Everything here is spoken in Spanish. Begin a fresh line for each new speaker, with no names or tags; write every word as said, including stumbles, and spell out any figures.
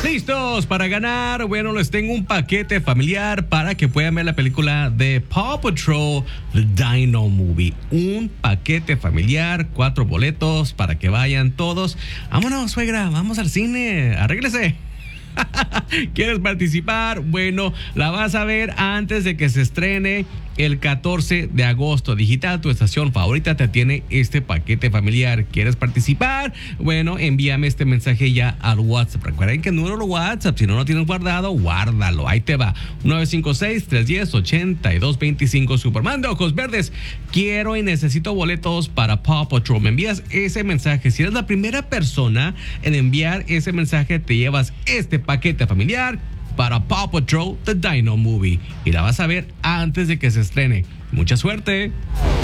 ¿Listos para ganar? Bueno, les tengo un paquete familiar para que puedan ver la película de Paw Patrol, The Dino Movie. Un paquete familiar, cuatro boletos para que vayan todos. Vámonos, suegra, vamos al cine. Arréglese. ¿Quieres participar? Bueno, la vas a ver antes de que se estrene el catorce de agosto. Digital, tu estación favorita, te tiene este paquete familiar. ¿Quieres participar? Bueno, envíame este mensaje ya al WhatsApp. Recuerden que el número de WhatsApp, si no lo tienes guardado, guárdalo. Ahí te va. nueve cinco seis, tres uno cero, ocho dos dos cinco. Superman de ojos verdes. Quiero y necesito boletos para Paw Patrol. Me envías ese mensaje. Si eres la primera persona en enviar ese mensaje, te llevas este paquete familiar para Paw Patrol, The Dino Movie. Y la vas a ver antes de que se estrene. ¡Mucha suerte!